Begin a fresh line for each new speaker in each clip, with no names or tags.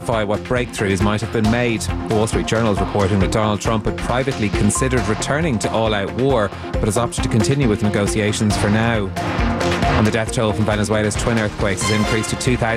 quantify what breakthroughs might have been made. The Wall Street Journal is reporting that Donald Trump had privately considered returning to all-out war, but has opted to continue with negotiations for now. And the death toll from Venezuela's twin earthquakes has increased to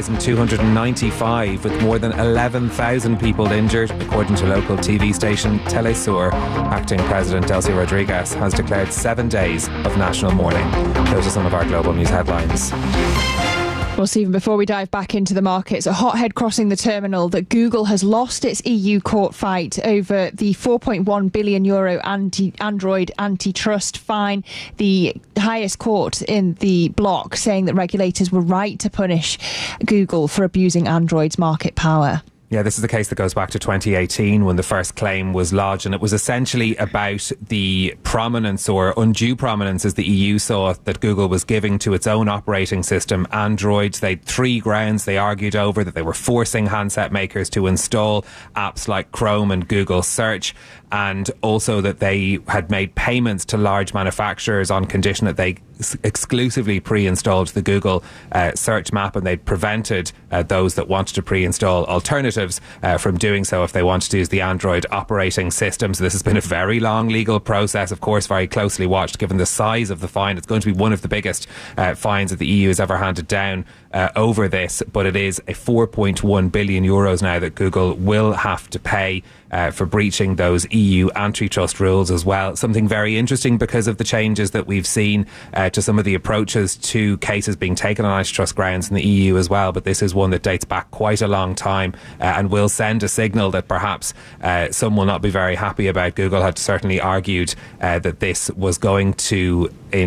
2,295, with more than 11,000 people injured, according to local TV station Telesur. Acting President Delcy Rodriguez has declared 7 days of national mourning. Those are some of our global news headlines.
Well, Stephen, before we dive back into the markets, a hothead crossing the terminal that Google has lost its EU court fight over the €4.1 billion Android antitrust fine, the highest court in the bloc, saying that regulators were right to punish Google for abusing Android's market power.
Yeah, this is the case that goes back to 2018 when the first claim was lodged, and it was essentially about the prominence or undue prominence, as the EU saw, that Google was giving to its own operating system, Android. They had three grounds they argued over: that they were forcing handset makers to install apps like Chrome and Google Search, and also that they had made payments to large manufacturers on condition that they exclusively pre-installed the Google search map, and they'd prevented those that wanted to pre-install alternatives from doing so if they wanted to use the Android operating system. So this has been a very long legal process, of course, very closely watched given the size of the fine. It's going to be one of the biggest fines that the EU has ever handed down over this, but it is a €4.1 billion now that Google will have to pay for breaching those EU antitrust rules as well. Something very interesting because of the changes that we've seen to some of the approaches to cases being taken on antitrust grounds in the EU as well. But this is one that dates back quite a long time and will send a signal that perhaps some will not be very happy about. Google had certainly argued that this was going to,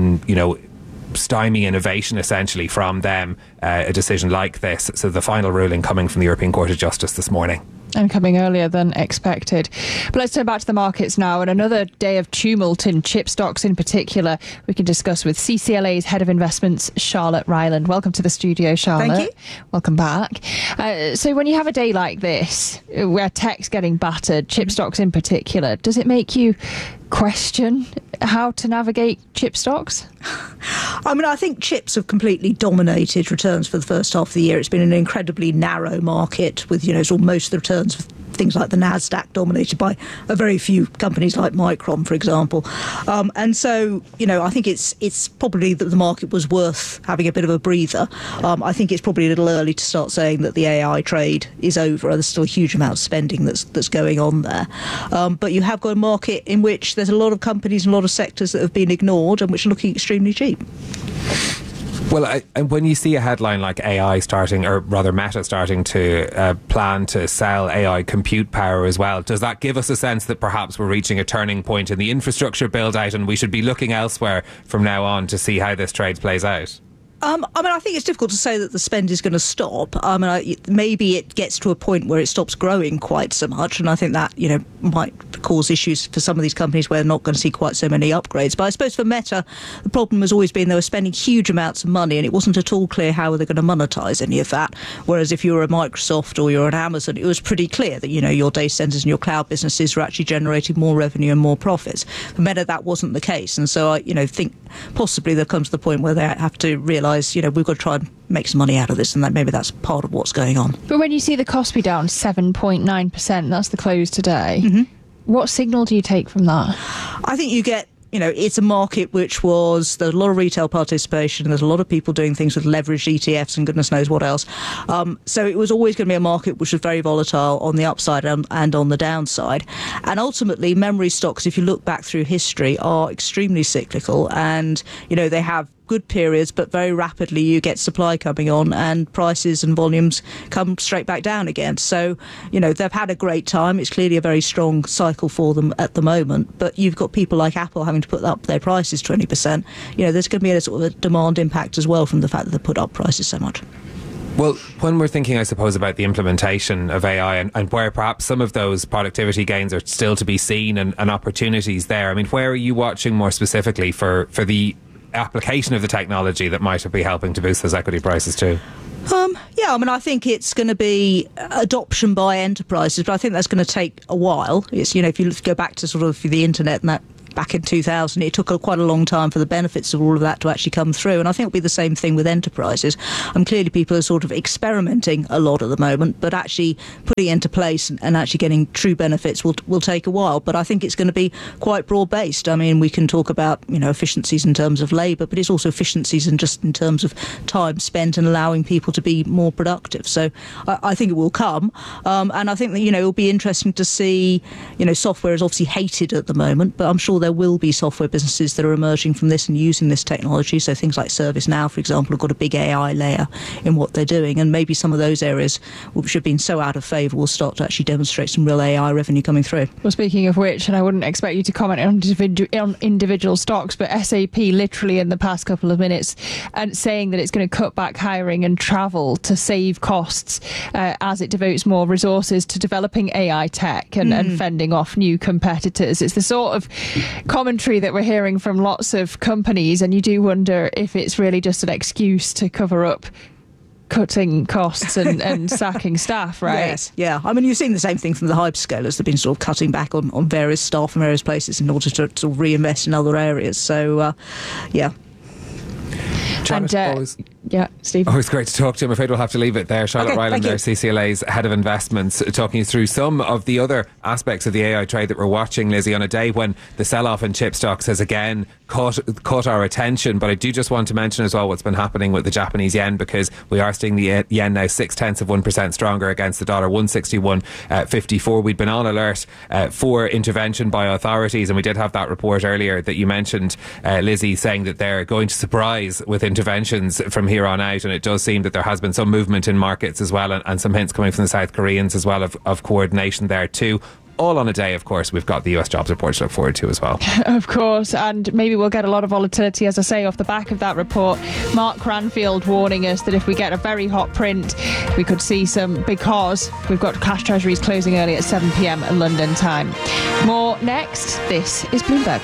stymie innovation essentially from them, a decision like this. So the final ruling coming from the European Court of Justice this morning.
And coming earlier than expected. But let's turn back to the markets now, and another day of tumult in chip stocks in particular we can discuss with CCLA's Head of Investments, Charlotte Ryland. Welcome to the studio, Charlotte.
Thank you.
Welcome back. So when you have a day like this, where tech's getting battered, chip stocks in particular, does it make you question how to navigate chip stocks?
I think chips have completely dominated returns for the first half of the year. It's been an incredibly narrow market with, sort of most of the returns of things like the Nasdaq dominated by a very few companies like Micron, for example. And so, I think it's probably that the market was worth having a bit of a breather. I think it's probably a little early to start saying that the AI trade is over. There's still a huge amount of spending that's going on there. But you have got a market in which there's a lot of companies and a lot of sectors that have been ignored and which are looking extremely cheap.
Well, and when you see a headline like AI starting, or rather Meta starting to plan to sell AI compute power as well, does that give us a sense that perhaps we're reaching a turning point in the infrastructure build out and we should be looking elsewhere from now on to see how this trade plays out?
I think it's difficult to say that the spend is going to stop. Maybe it gets to a point where it stops growing quite so much, and I think that, might cause issues for some of these companies where they're not going to see quite so many upgrades. But I suppose for Meta, the problem has always been they were spending huge amounts of money, and it wasn't at all clear how they're going to monetize any of that. Whereas if you were a Microsoft or you're an Amazon, it was pretty clear that, your data centers and your cloud businesses were actually generating more revenue and more profits. For Meta, that wasn't the case. And so I, think possibly they'll come to the point where they have to realise, we've got to try and make some money out of this, and that maybe that's part of what's going on.
But when you see the cost be down 7.9%, that's the close today, what signal do you take from that?
I think you get, it's a market which there's a lot of retail participation, there's a lot of people doing things with leveraged ETFs and goodness knows what else. So it was always going to be a market which was very volatile on the upside and on the downside. And ultimately, memory stocks, if you look back through history, are extremely cyclical, and, they have good periods, but very rapidly you get supply coming on and prices and volumes come straight back down again. So, they've had a great time. It's clearly a very strong cycle for them at the moment, but you've got people like Apple having to put up their prices 20%. There's going to be a sort of a demand impact as well from the fact that they put up prices so much.
Well, when we're thinking, I suppose, about the implementation of AI and where perhaps some of those productivity gains are still to be seen and opportunities there, where are you watching more specifically for the application of the technology that might be helping to boost those equity prices too?
I think it's going to be adoption by enterprises, but I think that's going to take a while. It's, if you go back to sort of the internet and that back in 2000. It took quite a long time for the benefits of all of that to actually come through. And I think it'll be the same thing with enterprises. Clearly people are sort of experimenting a lot at the moment, but actually putting it into place and actually getting true benefits will take a while. But I think it's going to be quite broad-based. I mean, we can talk about, efficiencies in terms of labour, but it's also efficiencies in terms of time spent and allowing people to be more productive. So I think it will come. And I think that, it'll be interesting to see, software is obviously hated at the moment, but I'm sure there will be software businesses that are emerging from this and using this technology. So things like ServiceNow, for example, have got a big AI layer in what they're doing. And maybe some of those areas, which have been so out of favour, will start to actually demonstrate some real AI revenue coming through.
Well, speaking of which, and I wouldn't expect you to comment on individual stocks, but SAP literally in the past couple of minutes and saying that it's going to cut back hiring and travel to save costs as it devotes more resources to developing AI tech and fending off new competitors. It's the sort of commentary that we're hearing from lots of companies, and you do wonder if it's really just an excuse to cover up cutting costs and sacking staff, right?
Yes, yeah. I mean, you've seen the same thing from the hyperscalers. They've been sort of cutting back on various staff in various places in order to sort of reinvest in other areas. So, yeah.
Janet,
yeah, Steve.
Always great to talk to you. I'm afraid we'll have to leave it there. Charlotte Ryland there, CCLA's Head of Investments, talking you through some of the other aspects of the AI trade that we're watching, Lizzie, on a day when the sell-off in chip stocks has again caught our attention. But I do just want to mention as well what's been happening with the Japanese yen, because we are seeing the yen now 0.6% stronger against the dollar, 161.54. We'd been on alert for intervention by authorities, and we did have that report earlier that you mentioned, Lizzie, saying that they're going to surprise with interventions from here on out, and it does seem that there has been some movement in markets as well, and some hints coming from the South Koreans as well of coordination there too. All on a day, of course, we've got the US jobs report to look forward to as well.
Of course, and maybe we'll get a lot of volatility, as I say, off the back of that report. Mark Cranfield warning us that if we get a very hot print, we could see some, because we've got cash treasuries closing early at 7 p.m. London time. More next. This is Bloomberg.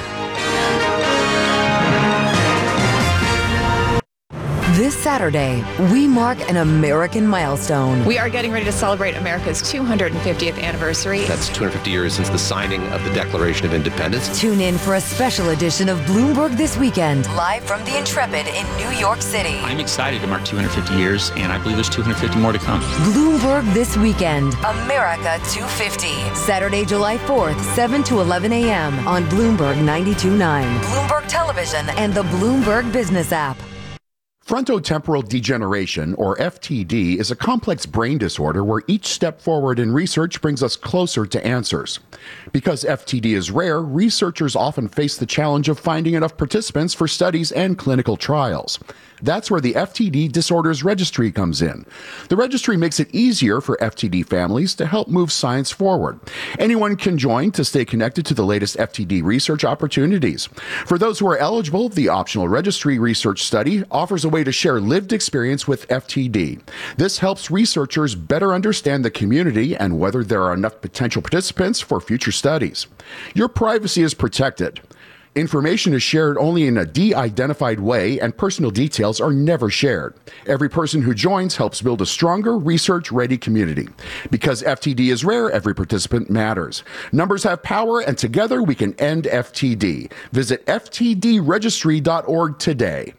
This Saturday, we mark an American milestone.
We are getting ready to celebrate America's 250th anniversary.
That's 250 years since the signing of the Declaration of Independence.
Tune in for a special edition of Bloomberg This Weekend, live from the Intrepid in New York City.
I'm excited to mark 250 years, and I believe there's 250 more to come.
Bloomberg This Weekend, America 250. Saturday, July 4th, 7 to 11 a.m. on Bloomberg 92.9, Bloomberg Television, and the Bloomberg Business app.
Frontotemporal degeneration, or FTD, is a complex brain disorder where each step forward in research brings us closer to answers. Because FTD is rare, researchers often face the challenge of finding enough participants for studies and clinical trials. That's where the FTD Disorders Registry comes in. The registry makes it easier for FTD families to help move science forward. Anyone can join to stay connected to the latest FTD research opportunities. For those who are eligible, the optional registry research study offers a way to share lived experience with FTD. This helps researchers better understand the community and whether there are enough potential participants for future studies. Your privacy is protected. Information is shared only in a de-identified way, and personal details are never shared. Every person who joins helps build a stronger, research-ready community. Because FTD is rare, every participant matters. Numbers have power, and together we can end FTD. Visit ftdregistry.org today.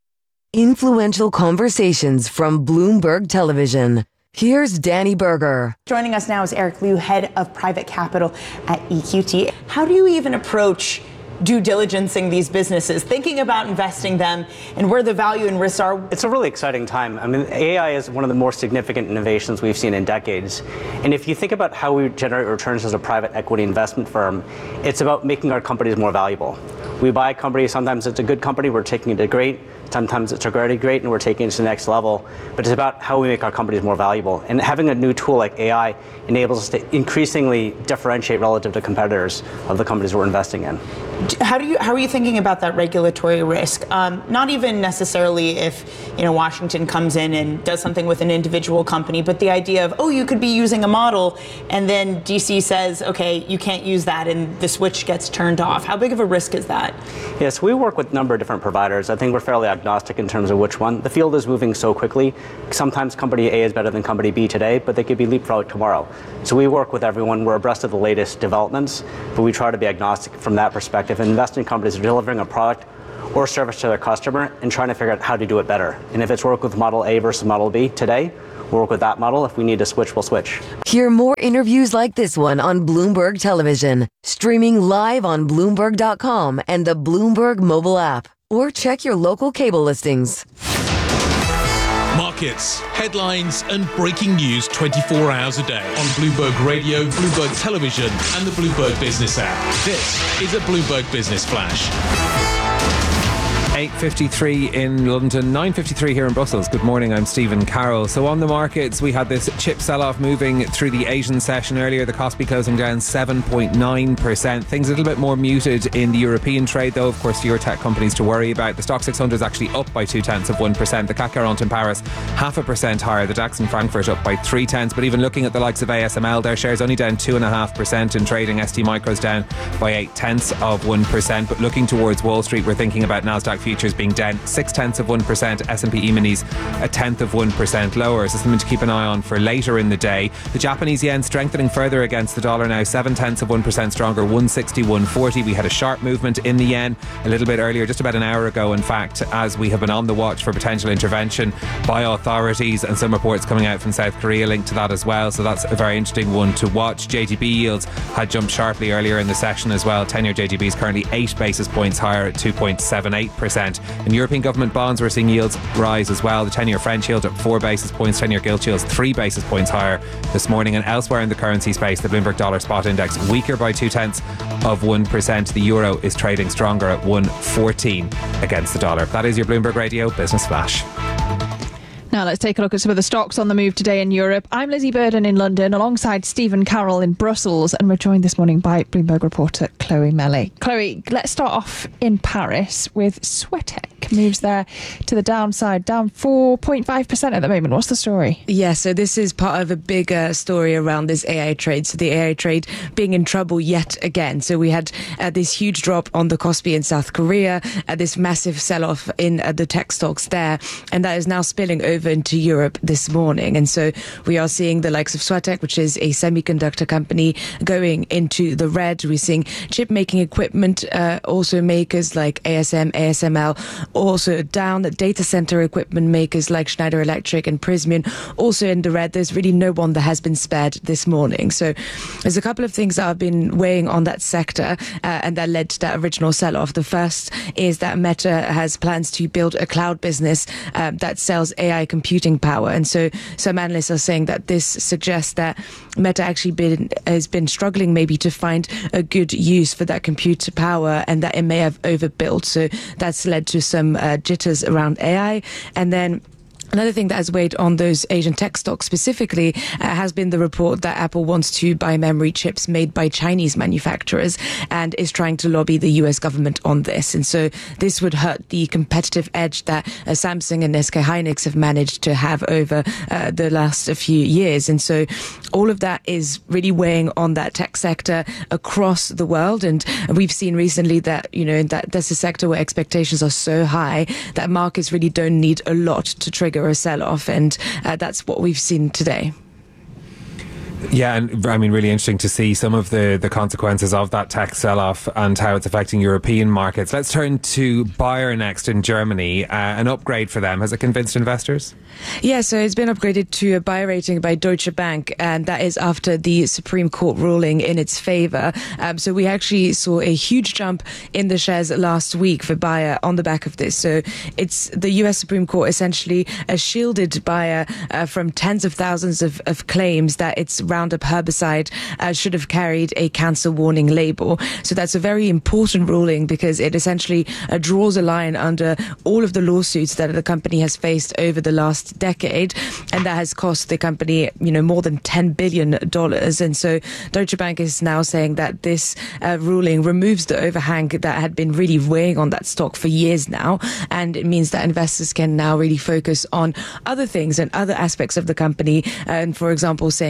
Influential conversations from Bloomberg Television. Here's Danny Berger.
Joining us now is Eric Liu, head of private capital at EQT. How do you even approach due diligencing these businesses, thinking about investing them and where the value and risks are?
It's a really exciting time. I mean, AI is one of the more significant innovations we've seen in decades. And if you think about how we generate returns as a private equity investment firm, it's about making our companies more valuable. We buy a company, sometimes it's a good company, we're taking it to great. Sometimes it's already great and we're taking it to the next level. But it's about how we make our companies more valuable. And having a new tool like AI enables us to increasingly differentiate relative to competitors of the companies we're investing in.
How are you thinking about that regulatory risk? Not even necessarily if Washington comes in and does something with an individual company, but the idea of, you could be using a model, and then DC says, okay, you can't use that, and the switch gets turned off. How big of a risk is that?
Yes, we work with a number of different providers. I think we're fairly agnostic in terms of which one. The field is moving so quickly. Sometimes company A is better than company B today, but they could be leapfrogged tomorrow. So we work with everyone. We're abreast of the latest developments, but we try to be agnostic from that perspective and invest in companies that are delivering a product or service to their customer and trying to figure out how to do it better. And if it's work with Model A versus Model B today, we'll work with that model. If we need to switch, we'll switch.
Hear more interviews like this one on Bloomberg Television, streaming live on Bloomberg.com and the Bloomberg mobile app, or check your local cable listings.
Markets, headlines, and breaking news 24 hours a day on Bloomberg Radio, Bloomberg Television, and the Bloomberg Business app. This is a Bloomberg Business Flash.
8:53 in London, 9:53 here in Brussels. Good morning, I'm Stephen Carroll. So on the markets, we had this chip sell-off moving through the Asian session earlier. The Kospi closing down 7.9%. Things a little bit more muted in the European trade, though. Of course, fewer tech companies to worry about. The Stock 600 is actually up by 0.2%. The CAC 40 in Paris, 0.5% higher. The DAX in Frankfurt up by 0.3. But even looking at the likes of ASML, their shares only down 2.5% in trading. ST Micro's down by 0.8%. But looking towards Wall Street, we're thinking about Nasdaq futures being down 0.6%, S&P E-minis 0.1% lower. So something to keep an eye on for later in the day. The Japanese yen strengthening further against the dollar now, 0.7% stronger, 161.40. We had a sharp movement in the yen a little bit earlier, just about an hour ago, in fact, as we have been on the watch for potential intervention by authorities, and some reports coming out from South Korea linked to that as well. So that's a very interesting one to watch. JGB yields had jumped sharply earlier in the session as well. 10-year JGB is currently 8 basis points higher at 2.78%. In European government bonds, we're seeing yields rise as well. The 10-year French yield up 4 basis points, 10-year gilt yields 3 basis points higher this morning. And elsewhere in the currency space, the Bloomberg Dollar Spot Index weaker by 0.2%. The euro is trading stronger at 1.14 against the dollar. That is your Bloomberg Radio Business Flash.
Now let's take a look at some of the stocks on the move today in Europe. I'm Lizzie Burden in London alongside Stephen Carroll in Brussels, and we're joined this morning by Bloomberg reporter Chloe Melly. Chloe, let's start off in Paris with Sweatec. Moves there to the downside, down 4.5% at the moment. What's the story?
Yeah, so this is part of a bigger story around this AI trade. So the AI trade being in trouble yet again. So we had this huge drop on the Kospi in South Korea, this massive sell-off in the tech stocks there, and that is now spilling over into Europe this morning. And so we are seeing the likes of Sweatec, which is a semiconductor company, going into the red. We're seeing chip making equipment, also makers like ASM, ASML, also down. Data center equipment makers like Schneider Electric and Prysmian also in the red. There's really no one that has been spared this morning. So there's a couple of things that have been weighing on that sector and that led to that original sell-off. The first is that Meta has plans to build a cloud business that sells AI computing power. And so some analysts are saying that this suggests that Meta actually has been struggling maybe to find a good use for that computer power, and that it may have overbuilt. So that's led to some jitters around AI. And then another thing that has weighed on those Asian tech stocks specifically has been the report that Apple wants to buy memory chips made by Chinese manufacturers and is trying to lobby the US government on this. And so this would hurt the competitive edge that Samsung and SK Hynix have managed to have over the last few years. And so all of that is really weighing on that tech sector across the world. And we've seen recently that, that's a sector where expectations are so high that markets really don't need a lot to trigger a sell-off, and that's what we've seen today.
Yeah, and I mean, really interesting to see some of the consequences of that tech sell-off and how it's affecting European markets. Let's turn to Bayer next in Germany. An upgrade for them. Has it convinced investors?
Yeah, so it's been upgraded to a buy rating by Deutsche Bank, and that is after the Supreme Court ruling in its favour. So we actually saw a huge jump in the shares last week for Bayer on the back of this. So it's the US Supreme Court essentially shielded Bayer from tens of thousands of claims that its Roundup herbicide should have carried a cancer warning label. So that's a very important ruling because it essentially draws a line under all of the lawsuits that the company has faced over the last decade, and that has cost the company, more than $10 billion. And so Deutsche Bank is now saying that this ruling removes the overhang that had been really weighing on that stock for years now, and it means that investors can now really focus on other things and other aspects of the company, and for example saying that there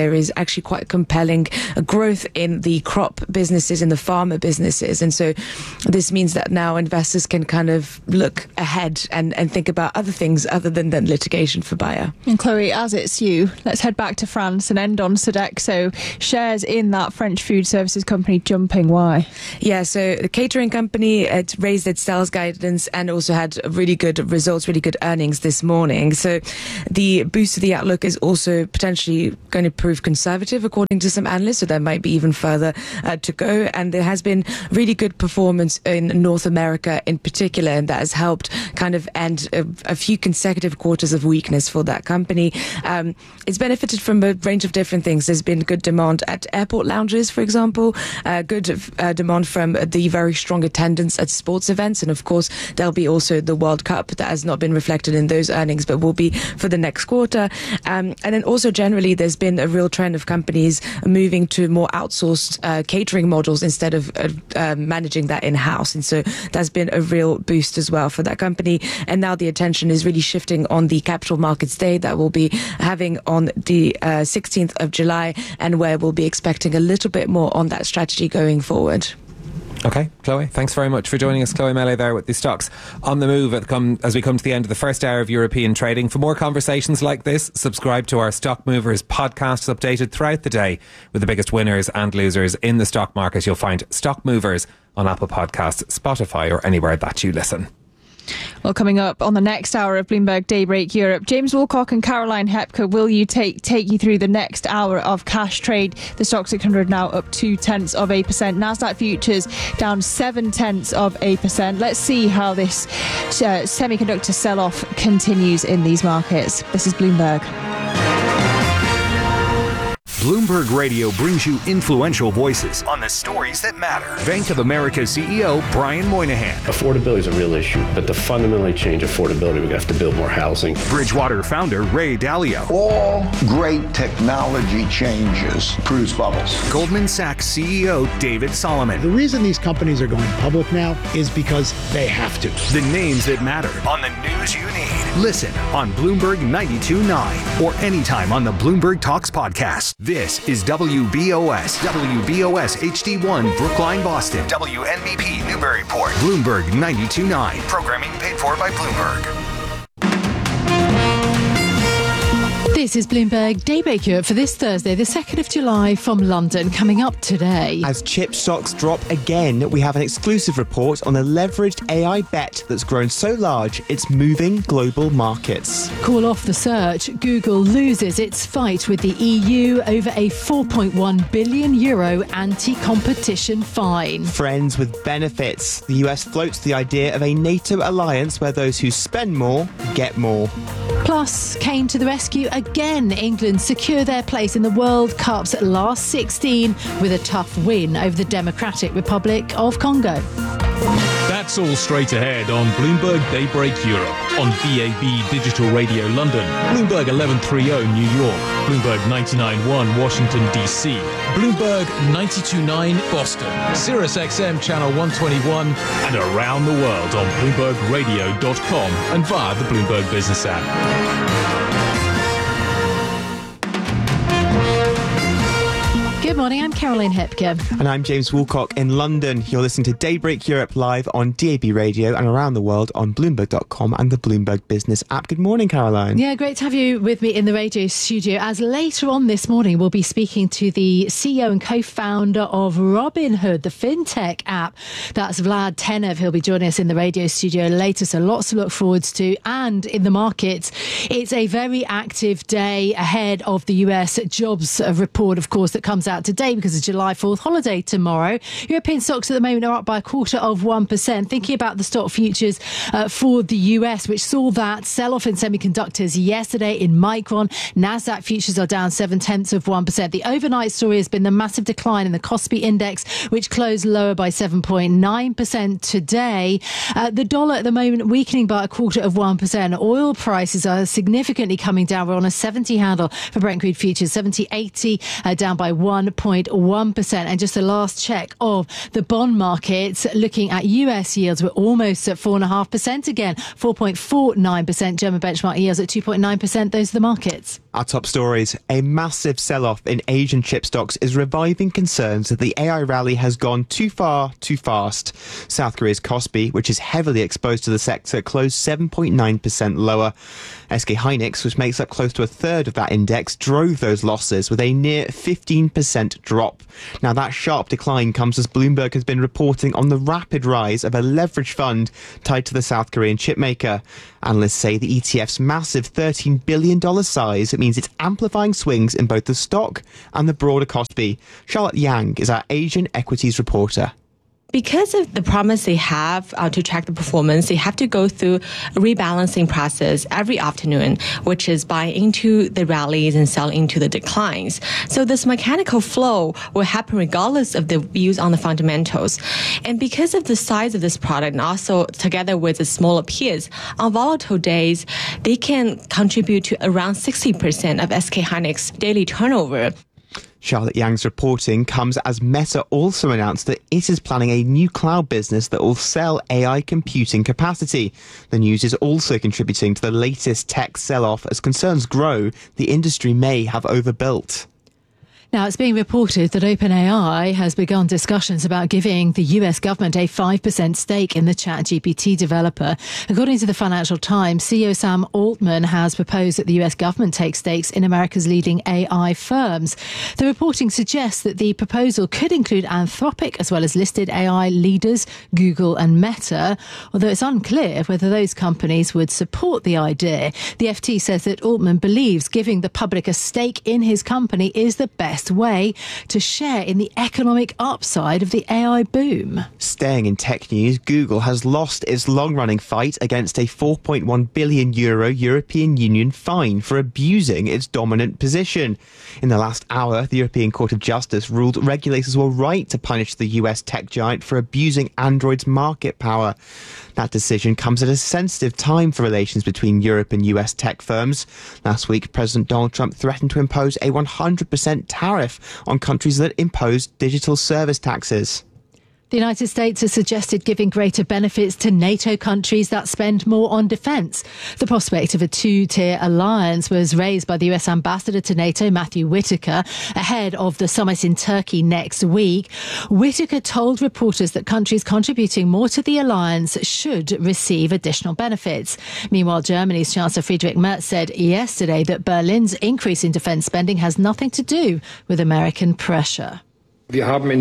there is actually quite compelling growth in the crop businesses, in the farmer businesses. And so this means that now investors can kind of look ahead and think about other things other than litigation for Bayer.
And Chloe, as it's you, let's head back to France and end on Sodexo. Shares in that French food services company jumping. Why?
Yeah, so the catering company it raised its sales guidance and also had really good results, really good earnings this morning. So the boost of the outlook is also potentially going to prove conservative, according to some analysts, so there might be even further to go. And there has been really good performance in North America in particular, and that has helped kind of end a few consecutive quarters of weakness for that company. It's benefited from a range of different things. There's been good demand at airport lounges, for example, good demand from the very strong attendance at sports events, and of course there'll be also the World Cup that has not been reflected in those earnings but will be for the next quarter. And then also generally there's been a real trend of companies moving to more outsourced catering models instead of managing that in-house, and so that's been a real boost as well for that company. And now the attention is really shifting on the Capital Markets Day that we'll be having on the 16th of July, and where we'll be expecting a little bit more on that strategy going forward.
Okay, Chloe, thanks very much for joining us. Chloe Melee there with the stocks on the move as we come to the end of the first hour of European trading. For more conversations like this, subscribe to our Stock Movers podcasts, updated throughout the day with the biggest winners and losers in the stock market. You'll find Stock Movers on Apple Podcasts, Spotify, or anywhere that you listen.
Well, coming up on the next hour of Bloomberg Daybreak Europe, James Woolcock and Caroline Hepker will you take you through the next hour of cash trade. The Stoxx 600 now up 0.2%. Nasdaq futures down 0.7%. Let's see how this semiconductor sell-off continues in these markets. This is Bloomberg.
Bloomberg Radio brings you influential voices on the stories that matter. Bank of America CEO Brian Moynihan.
Affordability is a real issue, but to fundamentally change affordability, we have to build more housing.
Bridgewater founder Ray Dalio.
All great technology changes produce bubbles.
Goldman Sachs CEO David Solomon.
The reason these companies are going public now is because they have to.
The names that matter on the news you need. Listen on Bloomberg 92.9 or anytime on the Bloomberg Talks podcast. This is WBOS HD1 Brookline, Boston. WNBP Newburyport. Bloomberg 92.9. Programming paid for by Bloomberg.
This is Bloomberg Daybreak Europe for this Thursday, the 2nd of July from London. Coming up today.
As chip stocks drop again, we have an exclusive report on a leveraged AI bet that's grown so large it's moving global markets.
Call off the search. Google loses its fight with the EU over a €4.1 billion anti-competition fine.
Friends with benefits. The US floats the idea of a NATO alliance where those who spend more get more.
Plus, Kane to the rescue again. England secure their place in the World Cup's last 16 with a tough win over the Democratic Republic of Congo.
That's all straight ahead on Bloomberg Daybreak Europe, on DAB Digital Radio London, Bloomberg 1130 New York, Bloomberg 99.1 Washington DC, Bloomberg 92.9 Boston, Sirius XM Channel 121, and around the world on BloombergRadio.com and via the Bloomberg Business app.
Good morning, I'm Caroline Hepker.
And I'm James Woolcock in London. You're listening to Daybreak Europe live on DAB Radio and around the world on Bloomberg.com and the Bloomberg Business app. Good morning, Caroline.
Yeah, great to have you with me in the radio studio, as later on this morning we'll be speaking to the CEO and co-founder of Robinhood, the fintech app. That's Vlad Tenev. He'll be joining us in the radio studio later, so lots to look forward to. And in the markets, it's a very active day ahead of the US jobs report, of course, that comes out today because of July 4th holiday tomorrow. European stocks at the moment are up by 0.25%. Thinking about the stock futures for the US, which saw that sell-off in semiconductors yesterday in Micron. Nasdaq futures are down 0.7%. The overnight story has been the massive decline in the Kospi index, which closed lower by 7.9% today. The dollar at the moment weakening by 0.25%. Oil prices are significantly coming down. We're on a 70 handle for Brent crude futures, 70.80, down by 1%. 1.1%. And just the last check of the bond markets, looking at US yields, we're almost at 4.5% again, 4.49%. German benchmark yields at 2.9%. Those are the markets.
Our top stories. A massive sell-off in Asian chip stocks is reviving concerns that the AI rally has gone too far, too fast. South Korea's Kospi, which is heavily exposed to the sector, closed 7.9% lower. SK Hynix, which makes up close to a third of that index, drove those losses with a near 15% drop. Now, that sharp decline comes as Bloomberg has been reporting on the rapid rise of a leveraged fund tied to the South Korean chipmaker. Analysts say the ETF's massive $13 billion size means it's amplifying swings in both the stock and the broader Kospi. Charlotte Yang is our Asian equities reporter.
Because of the promise they have to track the performance, they have to go through a rebalancing process every afternoon, which is buy into the rallies and sell into the declines. So this mechanical flow will happen regardless of the views on the fundamentals. And because of the size of this product, and also together with the smaller peers, on volatile days, they can contribute to around 60% of SK Hynix daily turnover.
Charlotte Yang's reporting comes as Meta also announced that it is planning a new cloud business that will sell AI computing capacity. The news is also contributing to the latest tech sell-off as concerns grow the industry may have overbuilt.
Now, it's being reported that OpenAI has begun discussions about giving the US government a 5% stake in the ChatGPT developer. According to the Financial Times, CEO Sam Altman has proposed that the US government take stakes in America's leading AI firms. The reporting suggests that the proposal could include Anthropic as well as listed AI leaders, Google and Meta, although it's unclear whether those companies would support the idea. The FT says that Altman believes giving the public a stake in his company is the best way to share in the economic upside of the AI boom.
Staying in tech news, Google has lost its long-running fight against a €4.1 billion European Union fine for abusing its dominant position. In the last hour, the European Court of Justice ruled regulators were right to punish the US tech giant for abusing Android's market power. That decision comes at a sensitive time for relations between Europe and US tech firms. Last week, President Donald Trump threatened to impose a 100% tariff on countries that impose digital service taxes.
The United States has suggested giving greater benefits to NATO countries that spend more on defence. The prospect of a two-tier alliance was raised by the US ambassador to NATO, Matthew Whitaker, ahead of the summit in Turkey next week. Whitaker told reporters that countries contributing more to the alliance should receive additional benefits. Meanwhile, Germany's Chancellor Friedrich Merz said yesterday that Berlin's increase in defence spending has nothing to do with American pressure.
In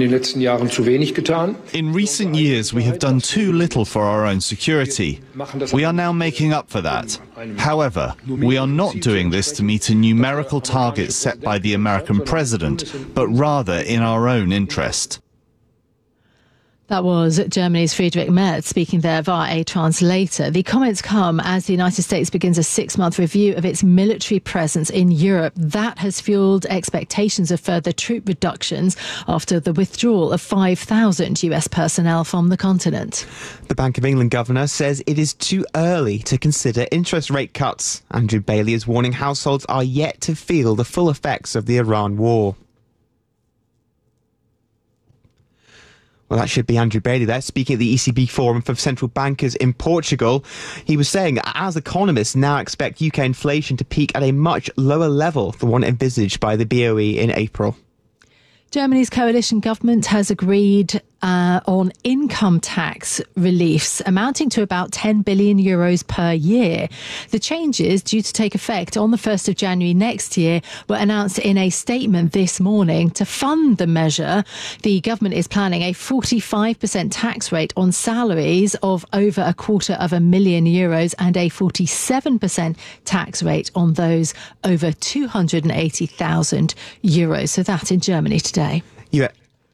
recent years, we have done too little for our own security. We are now making up for that. However, we are not doing this to meet a numerical target set by the American president, but rather in our own interest.
That was Germany's Friedrich Merz speaking there via a translator. The comments come as the United States begins a 6-month review of its military presence in Europe. That has fueled expectations of further troop reductions after the withdrawal of 5,000 US personnel from the continent.
The Bank of England governor says it is too early to consider interest rate cuts. Andrew Bailey is warning households are yet to feel the full effects of the Iran war. Well, that should be Andrew Bailey there, speaking at the ECB Forum for Central Bankers in Portugal. He was saying, as economists now expect UK inflation to peak at a much lower level than one envisaged by the BOE in April.
Germany's coalition government has agreed on income tax reliefs amounting to about €10 billion per year. The changes, due to take effect on the 1st of January next year, were announced in a statement this morning. To fund the measure, the government is planning a 45% tax rate on salaries of over €250,000 and a 47% tax rate on those over €280,000. So that in Germany today.
Yeah.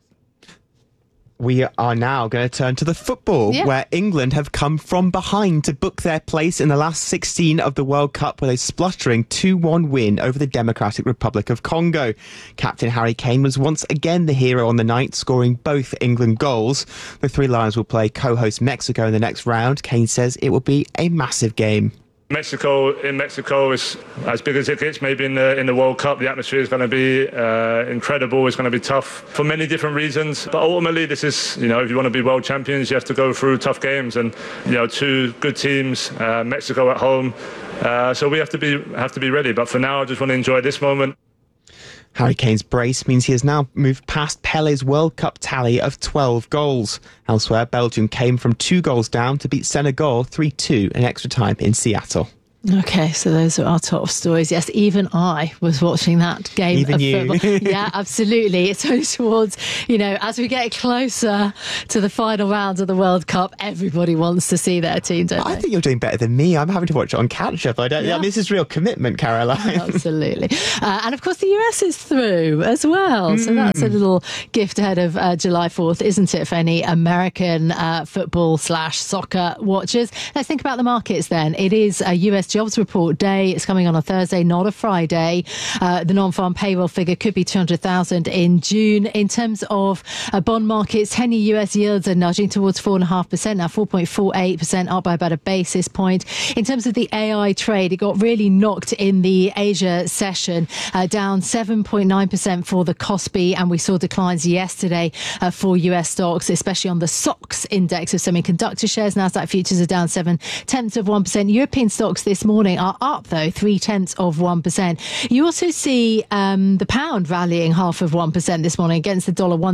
We are now going to turn to the football, where England have come from behind to book their place in the last 16 of the World Cup with a spluttering 2-1 win over the Democratic Republic of Congo. Captain Harry Kane was once again the hero on the night, scoring both England goals. The Three Lions will play co-host Mexico in the next round. Kane says it will be a massive game.
Mexico is as big as it gets. Maybe in the World Cup, the atmosphere is going to be incredible. It's going to be tough for many different reasons. But ultimately, this is, if you want to be world champions, you have to go through tough games. And two good teams, Mexico at home. So we have to be ready. But for now, I just want to enjoy this moment.
Harry Kane's brace means he has now moved past Pele's World Cup tally of 12 goals. Elsewhere, Belgium came from 2 goals down to beat Senegal 3-2 in extra time in Seattle.
Okay, so those are our top stories. Yes, even I was watching that game
even
of
you.
football. Yeah, absolutely. It's only towards, as we get closer to the final round of the World Cup, everybody wants to see their team, don't they?
I think you're doing better than me. I'm having to watch it on catch-up. This is real commitment, Caroline.
Absolutely. And of course, the US is through as well. So that's a little gift ahead of July 4th, isn't it, for any American football/soccer watchers? Let's think about the markets then. It is a US jobs report day. It's coming on a Thursday, not a Friday. The non-farm payroll figure could be 200,000 in June. In terms of bond markets, 10-year US yields are nudging towards 4.5%, now 4.48%, up by about a basis point. In terms of the AI trade, it got really knocked in the Asia session, down 7.9% for the Kospi, and we saw declines yesterday for US stocks, especially on the SOX index of semiconductor shares. Nasdaq futures are down 0.7%. European stocks this morning are up, though, 0.3%. You also see the pound rallying 0.5% this morning against the dollar,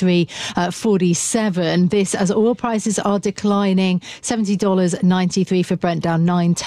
133.47. This as oil prices are declining, $70.93 for Brent, down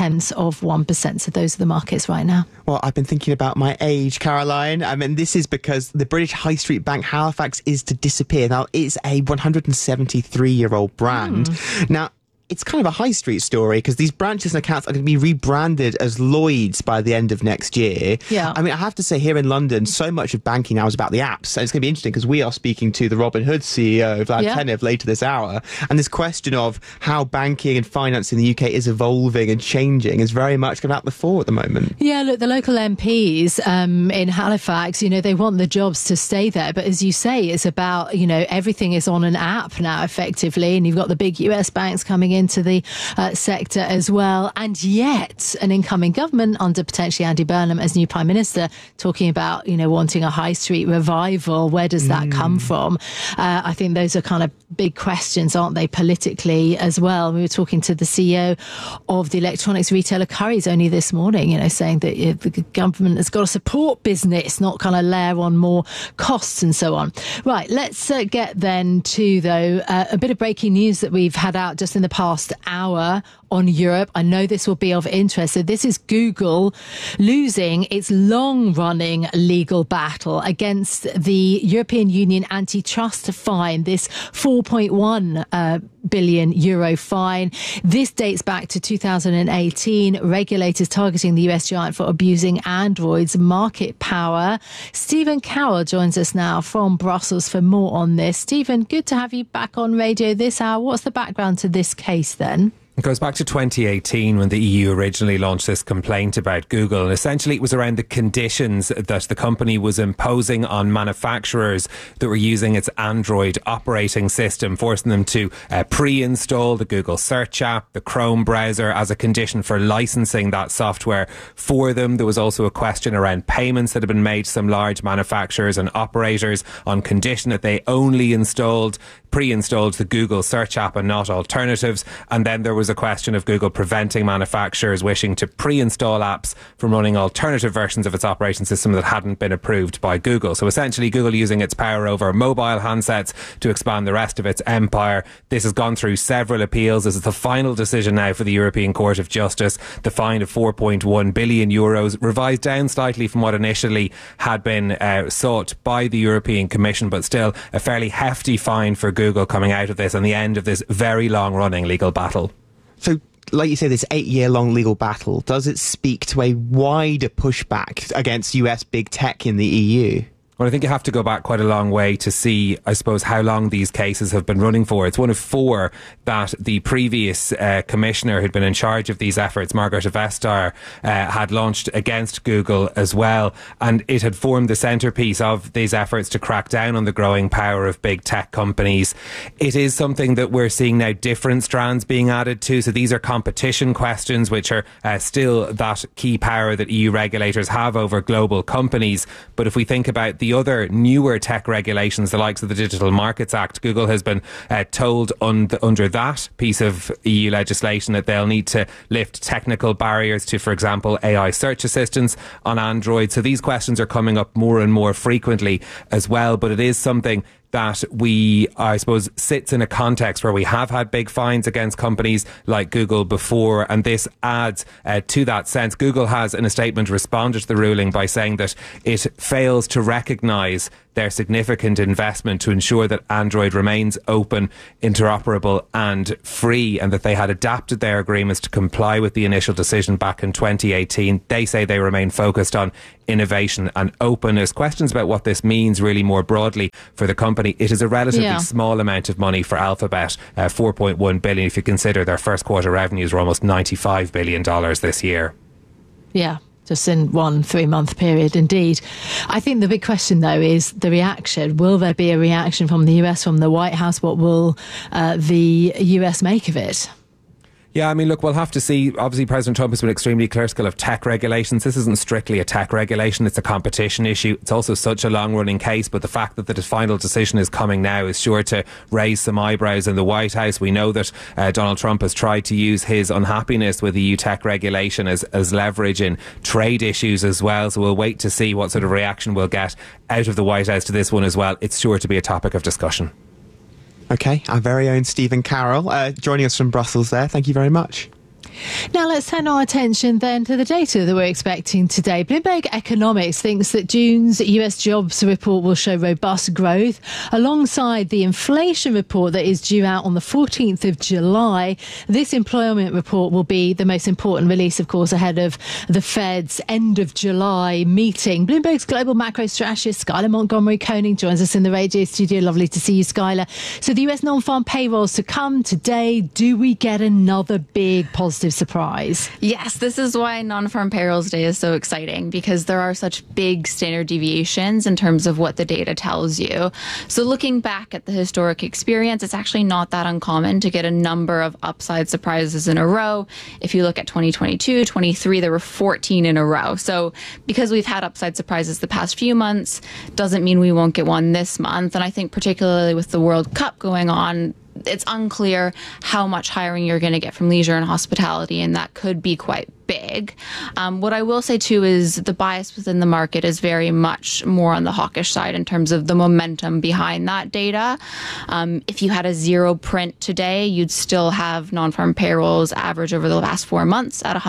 0.9%. So those are the markets right now.
Well, I've been thinking about my age, Caroline. This is because the British high street bank Halifax is to disappear. Now, it's a 173-year-old brand. Now, it's kind of a high street story because these branches and accounts are going to be rebranded as Lloyds by the end of next year.
Yeah.
I have to say, here in London, so much of banking now is about the apps. And it's going to be interesting because we are speaking to the Robinhood CEO, Vlad Tenev, later this hour. And this question of how banking and finance in the UK is evolving and changing is very much about the fore at the moment.
Yeah, look, the local MPs in Halifax, they want the jobs to stay there. But as you say, it's about, everything is on an app now, effectively. And you've got the big US banks coming into the sector as well. And yet an incoming government under potentially Andy Burnham as new Prime Minister talking about, wanting a high street revival. Where does that come from? I think those are kind of big questions, aren't they, politically as well. We were talking to the CEO of the electronics retailer Currys only this morning, saying that the government has got to support business, not kind of layer on more costs and so on. Right, let's get then to, though, a bit of breaking news that we've had out just in the past hour on Europe. I know this will be of interest. So this is Google losing its long-running legal battle against the European Union antitrust fine, this 4.1 billion euro fine. This dates back to 2018. Regulators targeting the US giant for abusing Android's market power. Stephen Carroll joins us now from Brussels for more on this. Stephen, good to have you back on radio this hour. What's the background to this case then?
It goes back to 2018 when the EU originally launched this complaint about Google. And essentially it was around the conditions that the company was imposing on manufacturers that were using its Android operating system, forcing them to pre-install the Google search app, the Chrome browser, as a condition for licensing that software for them. There was also a question around payments that had been made to some large manufacturers and operators on condition that they only pre-installed the Google search app and not alternatives. And then there was a question of Google preventing manufacturers wishing to pre-install apps from running alternative versions of its operating system that hadn't been approved by Google. So essentially Google using its power over mobile handsets to expand the rest of its empire. This has gone through several appeals. This is the final decision now for the European Court of Justice. The fine of 4.1 billion euros, revised down slightly from what initially had been sought by the European Commission, but still a fairly hefty fine for Google coming out of this and the end of this very long-running legal battle.
So, like you say, this 8-year-long legal battle, does it speak to a wider pushback against US big tech in the EU?
Well, I think you have to go back quite a long way to see, I suppose, how long these cases have been running for. It's one of 4 that the previous commissioner who'd been in charge of these efforts, Margrethe Vestager, had launched against Google as well. And it had formed the centrepiece of these efforts to crack down on the growing power of big tech companies. It is something that we're seeing now different strands being added to. So these are competition questions, which are still that key power that EU regulators have over global companies. But if we think about the other newer tech regulations, the likes of the Digital Markets Act, Google has been told under that piece of EU legislation that they'll need to lift technical barriers to, for example, AI search assistants on Android. So these questions are coming up more and more frequently as well. But it is something that I suppose, sits in a context where we have had big fines against companies like Google before, and this adds to that sense. Google has, in a statement, responded to the ruling by saying that it fails to recognise their significant investment to ensure that Android remains open, interoperable and free, and that they had adapted their agreements to comply with the initial decision back in 2018. They say they remain focused on innovation and openness. Questions about what this means really more broadly for the company. It is a relatively small amount of money for Alphabet, 4.1 billion if you consider their first quarter revenues were almost $95 billion this year.
Yeah. Just in 1 3-month period, indeed. I think the big question, though, is the reaction. Will there be a reaction from the US, from the White House? What will the US make of it?
Yeah, I mean, look, we'll have to see. Obviously, President Trump has been extremely critical of tech regulations. This isn't strictly a tech regulation. It's a competition issue. It's also such a long-running case, but the fact that the final decision is coming now is sure to raise some eyebrows in the White House. We know that Donald Trump has tried to use his unhappiness with EU tech regulation as leverage in trade issues as well. So we'll wait to see what sort of reaction we'll get out of the White House to this one as well. It's sure to be a topic of discussion.
OK, our very own Stephen Carroll joining us from Brussels there. Thank you very much.
Now let's turn our attention then to the data that we're expecting today. Bloomberg Economics thinks that June's US jobs report will show robust growth alongside the inflation report that is due out on the 14th of July. This employment report will be the most important release, of course, ahead of the Fed's end of July meeting. Bloomberg's global macro strategist Skylar Montgomery-Koenig joins us in the radio studio. Lovely to see you, Skylar. So the US non-farm payrolls to come today. Do we get another big positive surprise?
Yes, this is why non-farm payrolls day is so exciting, because there are such big standard deviations in terms of what the data tells you. So looking back at the historic experience, it's actually not that uncommon to get a number of upside surprises in a row. If you look at 2022, 23, there were 14 in a row. So because we've had upside surprises the past few months, doesn't mean we won't get one this month. And I think particularly with the World Cup going on, it's unclear how much hiring you're going to get from leisure and hospitality, and that could be quite big. What I will say too is the bias within the market is very much more on the hawkish side in terms of the momentum behind that data. If you had a zero print today, you'd still have non-farm payrolls average over the last 4 months at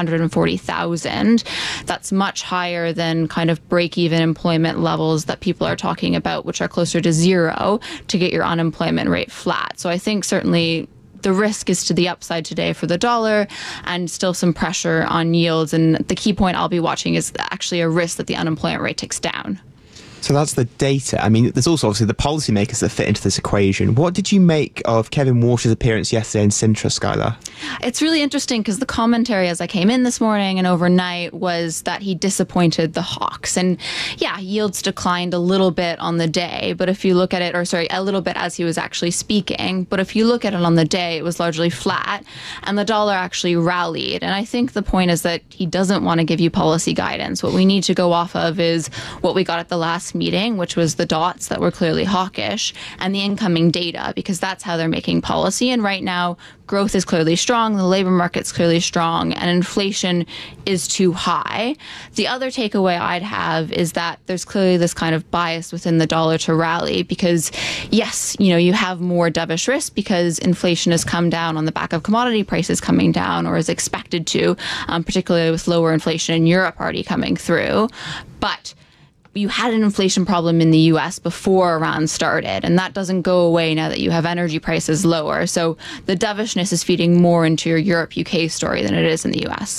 140,000. That's much higher than kind of break-even employment levels that people are talking about, which are closer to zero to get your unemployment rate flat. So I think certainly the risk is to the upside today for the dollar, and still some pressure on yields. And the key point I'll be watching is actually a risk that the unemployment rate ticks down.
So that's the data. I mean, there's also obviously the policymakers that fit into this equation. What did you make of Kevin Walsh's appearance yesterday in Sintra, Skylar?
It's really interesting because the commentary as I came in this morning and overnight was that he disappointed the hawks. And yeah, yields declined a little bit on the day, but if you look at it, a little bit as he was actually speaking, but if you look at it on the day, it was largely flat and the dollar actually rallied. And I think the point is that he doesn't want to give you policy guidance. What we need to go off of is what we got at the last meeting, which was the dots that were clearly hawkish, and the incoming data, because that's how they're making policy. And right now, growth is clearly strong, the labor market's clearly strong, and inflation is too high. The other takeaway I'd have is that there's clearly this kind of bias within the dollar to rally, because yes, you have more dovish risk because inflation has come down on the back of commodity prices coming down, or is expected to, particularly with lower inflation in Europe already coming through. But you had an inflation problem in the US before Iran started, and that doesn't go away now that you have energy prices lower. So the dovishness is feeding more into your Europe-UK story than it is in the US.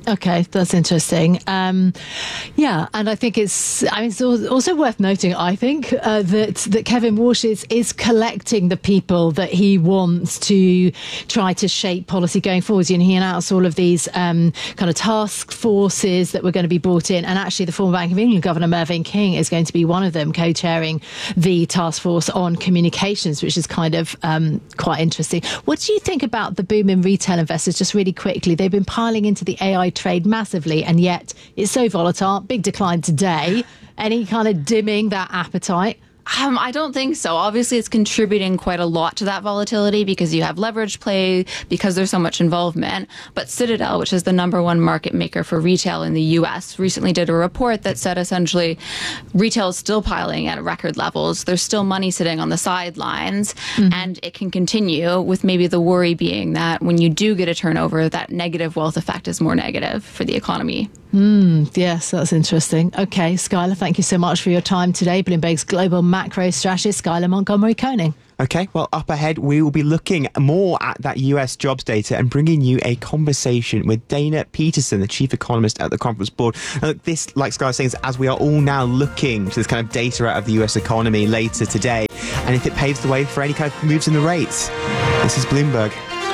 Okay, that's interesting. Yeah, and I think it's also worth noting, I think, that Kevin Walsh is collecting the people that he wants to try to shape policy going forward. And he announced all of these kind of task forces that were going to be brought in. And actually, the former Bank of England Governor Mervyn King is going to be one of them, co-chairing the task force on communications, which is kind of quite interesting. What do you think about the boom in retail investors? Just really quickly, they've been piling into the AI trade massively, and yet it's so volatile. Big decline today. Any kind of dimming that appetite?
I don't think so. Obviously, it's contributing quite a lot to that volatility because you have leverage play, because there's so much involvement. But Citadel, which is the #1 market maker for retail in the US, recently did a report that said essentially retail is still piling at record levels. There's still money sitting on the sidelines, and it can continue, with maybe the worry being that when you do get a turnover, that negative wealth effect is more negative for the economy.
Yes, that's interesting. Okay, Skylar, thank you so much for your time today. Bloomberg's global macro strategist, Skylar Montgomery-Koning.
Okay, well, up ahead, we will be looking more at that US jobs data and bringing you a conversation with Dana Peterson, the chief economist at the Conference Board. Now, look, this, like Skylar was saying, is as we are all now looking to this kind of data out of the US economy later today, and if it paves the way for any kind of moves in the rates. This is Bloomberg.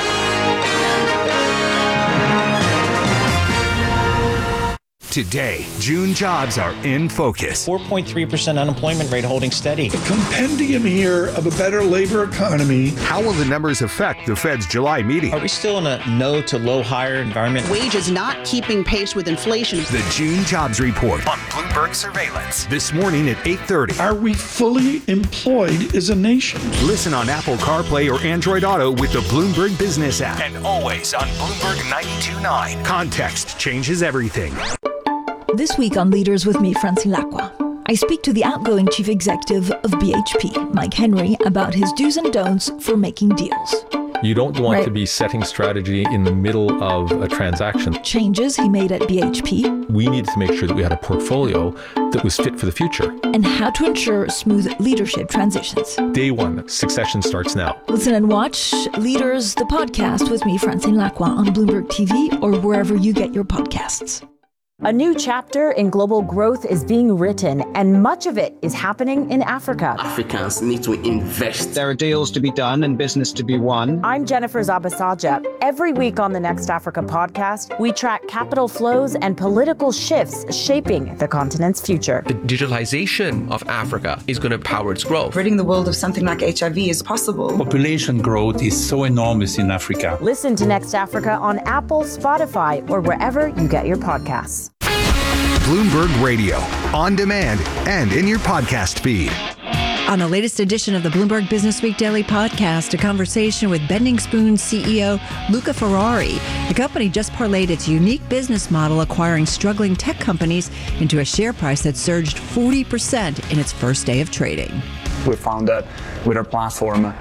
Today, June jobs are in focus.
4.3% unemployment rate holding steady.
A compendium here of a better labor economy.
How will the numbers affect the Fed's July meeting?
Are we still in a no to low hire environment?
Wages not keeping pace with inflation.
The June Jobs Report on Bloomberg Surveillance. This morning at 8:30.
Are we fully employed as a nation?
Listen on Apple CarPlay or Android Auto with the Bloomberg Business app. And always on Bloomberg 92.9. Context changes everything.
This week on Leaders with me, Francine Lacqua, I speak to the outgoing chief executive of BHP, Mike Henry, about his do's and don'ts for making deals.
You don't want to be setting strategy in the middle of a transaction.
Changes he made at BHP.
We needed to make sure that we had a portfolio that was fit for the future.
And how to ensure smooth leadership transitions.
Day one, succession starts now.
Listen and watch Leaders, the podcast with me, Francine Lacqua, on Bloomberg TV or wherever you get your podcasts.
A new chapter in global growth is being written, and much of it is happening in Africa.
Africans need to invest.
There are deals to be done and business to be won.
I'm Jennifer Zabasaja. Every week on the Next Africa podcast, we track capital flows and political shifts shaping the continent's future.
The digitalization of Africa is going to power its growth.
Ridding the world of something like HIV is possible.
Population growth is so enormous in Africa.
Listen to Next Africa on Apple, Spotify, or wherever you get your podcasts.
Bloomberg Radio, on demand and in your podcast feed.
On the latest edition of the Bloomberg Business Week Daily Podcast, a conversation with Bending Spoon CEO Luca Ferrari. The company just parlayed its unique business model, acquiring struggling tech companies, into a share price that surged 40% in its first day of trading.
We found that with our platform,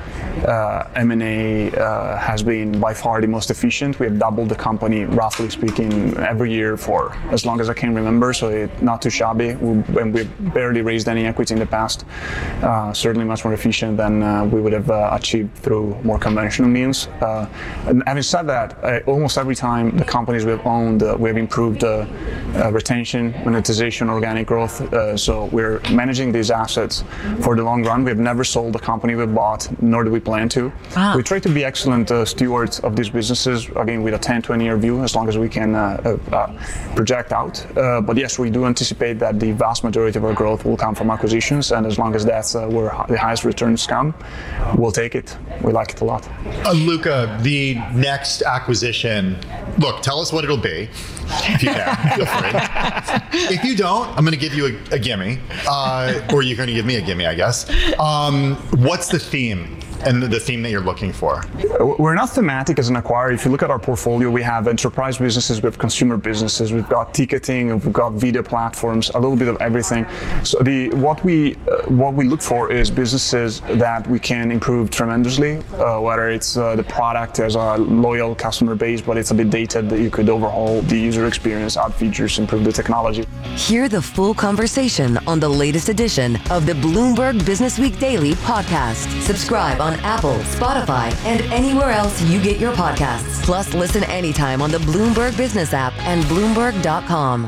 M&A has been by far the most efficient. We have doubled the company, roughly speaking, every year for as long as I can remember, so it's not too shabby. And we've barely raised any equity in the past. Certainly much more efficient than we would have achieved through more conventional means. And having said that, almost every time the companies we've owned, we've improved retention, monetization, organic growth. So we're managing these assets for the long run. We have never sold a company we bought, nor do we plan to. We try to be excellent stewards of these businesses, again, with a 10-20 year view, as long as we can project out. But yes, we do anticipate that the vast majority of our growth will come from acquisitions, and as long as that's where the highest returns come, we'll take it. We like it a lot.
Luca, the next acquisition, look, tell us what it'll be, if you can, feel free. If you don't, I'm going to give you a gimme, or you're going to give me a gimme, I guess. What's the theme? And the theme that you're looking for?
We're not thematic as an acquirer. If you look at our portfolio, we have enterprise businesses, we have consumer businesses, we've got ticketing, we've got video platforms, a little bit of everything. So what we look for is businesses that we can improve tremendously, whether it's the product as a loyal customer base, but it's a bit dated, that you could overhaul the user experience, add features, improve the technology.
Hear the full conversation on the latest edition of the Bloomberg Business Week Daily podcast. Subscribe on on Apple, Spotify, and anywhere else you get your podcasts. Plus, listen anytime on the Bloomberg Business app and Bloomberg.com.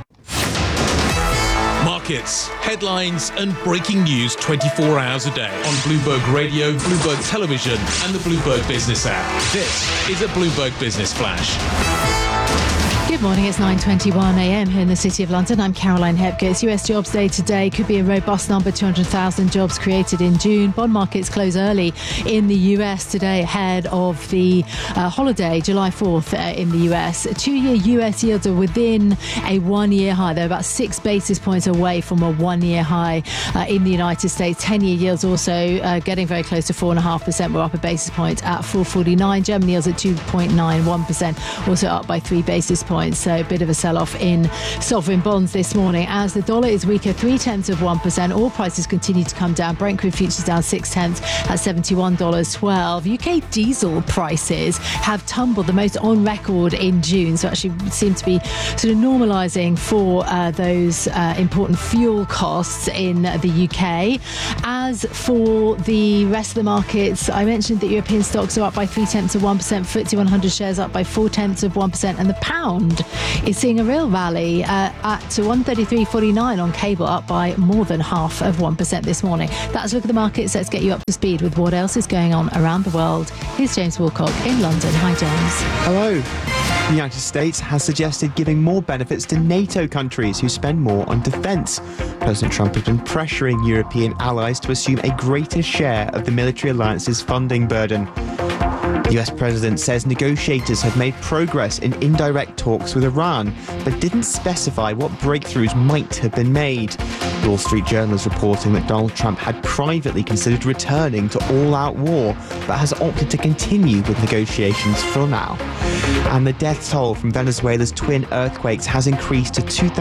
Markets, headlines, and breaking news 24 hours a day on Bloomberg Radio, Bloomberg Television, and the Bloomberg Business app. This is a Bloomberg Business Flash.
Good morning, it's 9:21 a.m. here in the City of London. I'm Caroline Hepkes. US jobs day today could be a robust number, 200,000 jobs created in June. Bond markets close early in the US today ahead of the holiday, July 4th in the US. Two-year US yields are within a one-year high. They're about 6 basis points away from a one-year high in the United States. 10-year yields also getting very close to 4.5%. We're up a basis point at 4.49. German yields at 2.91%, also up by 3 basis points. So a bit of a sell-off in sovereign bonds this morning as the dollar is weaker 0.3%. Oil prices continue to come down. Brent crude futures down 0.6 at $71.12. UK diesel prices have tumbled the most on record in June, so actually seem to be sort of normalising for those important fuel costs in the UK. As for the rest of the markets, I mentioned that European stocks are up by 0.3%. FTSE 100 shares up by 0.4%, and the pound is seeing a real rally at 133.49 on cable, up by more than 0.5% this morning. That's a look at the markets. Let's get you up to speed with what else is going on around the world. Here's James Wilcock in London. Hi, James.
Hello. The United States has suggested giving more benefits to NATO countries who spend more on defence. President Trump has been pressuring European allies to assume a greater share of the military alliance's funding burden. The US president says negotiators have made progress in indirect talks with Iran, but didn't specify what breakthroughs might have been made. The Wall Street Journal is reporting that Donald Trump had privately considered returning to all-out war, but has opted to continue with negotiations for now. And the death toll from Venezuela's twin earthquakes has increased to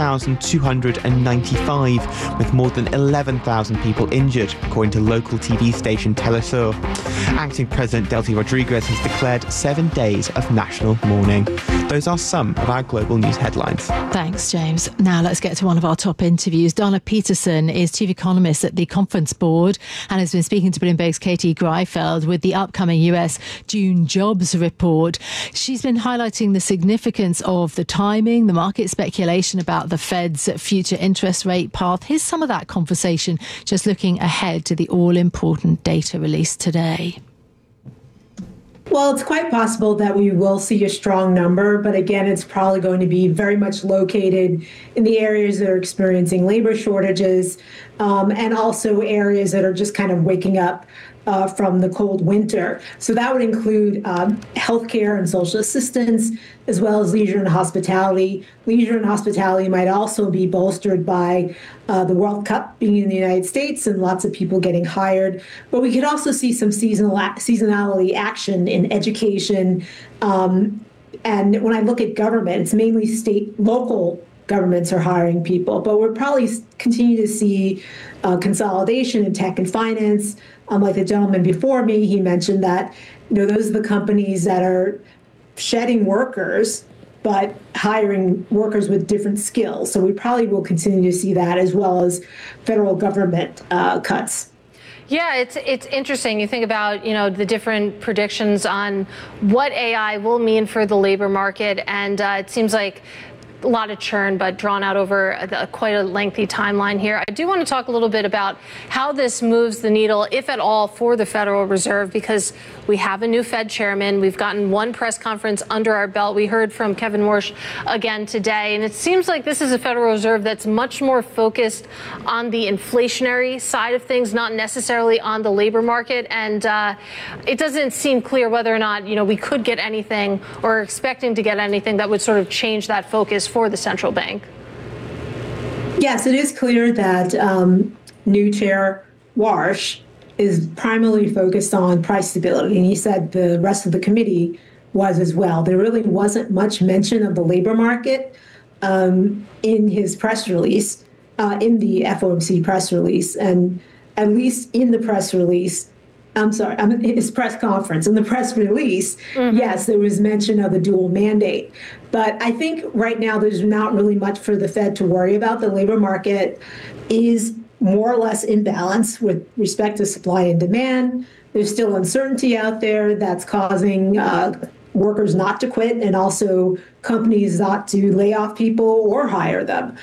2,295, with more than 11,000 people injured, according to local TV station Telesur. Acting President Delcy Rodriguez has declared 7 days of national mourning. Those are some of our global news headlines.
Thanks, James. Now let's get to one of our top interviews. Donna Peterson is chief economist at the Conference Board and has been speaking to Bloomberg's Katie Greifeld with the upcoming US June jobs report. She's been highlighting the significance of the timing, the market speculation about the Fed's future interest rate path. Here's some of that conversation, just looking ahead to the all-important data release today.
Well, it's quite possible that we will see a strong number, but again, it's probably going to be very much located in the areas that are experiencing labor shortages, and also areas that are just kind of waking up from the cold winter. So that would include healthcare and social assistance, as well as leisure and hospitality. Leisure and hospitality might also be bolstered by the World Cup being in the United States and lots of people getting hired. But we could also see some seasonality action in education. And when I look at government, it's mainly local governments are hiring people, but we'll probably continue to see consolidation in tech and finance. Like the gentleman before me, he mentioned that those are the companies that are shedding workers, but hiring workers with different skills. So we probably will continue to see that, as well as federal government cuts.
Yeah, it's interesting. You think about, the different predictions on what AI will mean for the labor market, and it seems like a lot of churn, but drawn out over quite a lengthy timeline here. I do want to talk a little bit about how this moves the needle, if at all, for the Federal Reserve, because we have a new Fed chairman. We've gotten one press conference under our belt. We heard from Kevin Warsh again today, and it seems like this is a Federal Reserve that's much more focused on the inflationary side of things, not necessarily on the labor market. And it doesn't seem clear whether or not, we could get anything or are expecting to get anything that would sort of change that focus for the central bank.
Yes, it is clear that new chair Warsh is primarily focused on price stability, and he said the rest of the committee was as well. There really wasn't much mention of the labor market in his press release, in the FOMC press release, and at least in the press release, his press conference. In the press release, yes, there was mention of the dual mandate. But I think right now there's not really much for the Fed to worry about. The labor market is more or less in balance with respect to supply and demand. There's still uncertainty out there that's causing workers not to quit and also companies not to lay off people or hire them.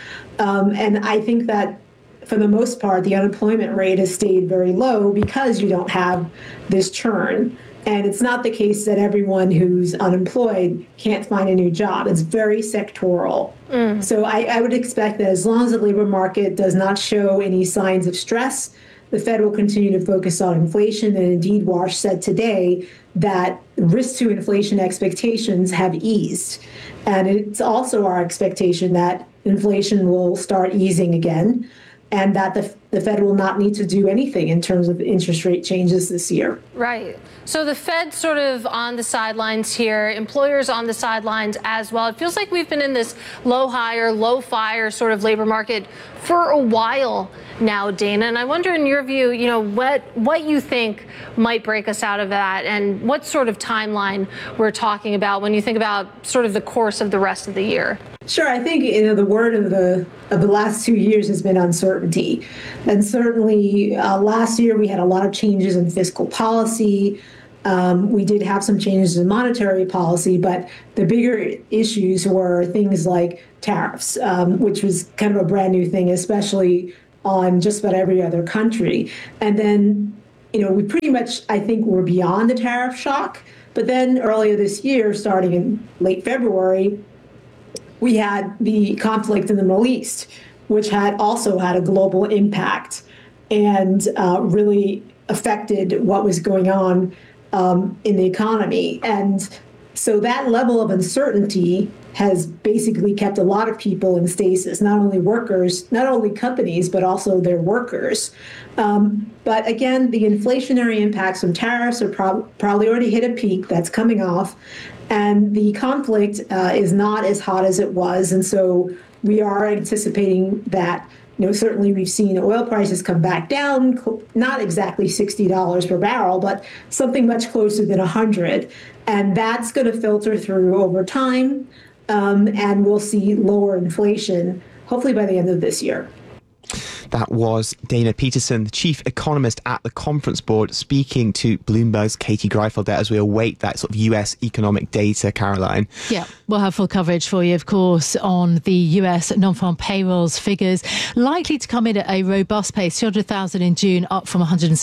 And I think that for the most part, the unemployment rate has stayed very low because you don't have this churn. And it's not the case that everyone who's unemployed can't find a new job. It's very sectoral. So I would expect that as long as the labor market does not show any signs of stress, the Fed will continue to focus on inflation. And indeed, Wash said today that risk to inflation expectations have eased. And it's also our expectation that inflation will start easing again, and that the Fed will not need to do anything in terms of interest rate changes this year.
Right. So the Fed sort of on the sidelines here, employers on the sidelines as well. It feels like we've been in this low hire, low fire sort of labor market for a while now, Dana. And I wonder, in your view, what you think might break us out of that, and what sort of timeline we're talking about when you think about sort of the course of the rest of the year.
Sure. I think the word of the last 2 years has been uncertainty. And certainly last year we had a lot of changes in fiscal policy. We did have some changes in monetary policy, but the bigger issues were things like tariffs, which was kind of a brand new thing, especially on just about every other country. And then, we pretty much, I think, were beyond the tariff shock. But then earlier this year, starting in late February, we had the conflict in the Middle East, which had also had a global impact and really affected what was going on in the economy. And so that level of uncertainty has basically kept a lot of people in stasis, not only workers, not only companies, but also their workers. But again, the inflationary impacts from tariffs are probably already hit a peak. That's coming off. And the conflict is not as hot as it was. And so we are anticipating that, certainly we've seen oil prices come back down, not exactly $60 per barrel, but something much closer than 100. And that's going to filter through over time. And we'll see lower inflation, hopefully by the end of this year.
That was Dana Peterson, the chief economist at the Conference Board, speaking to Bloomberg's Katie Greifeld there as we await that sort of US economic data, Caroline.
Yeah, we'll have full coverage for you, of course, on the US non-farm payrolls figures. Likely to come in at a robust pace, 200,000 in June, up from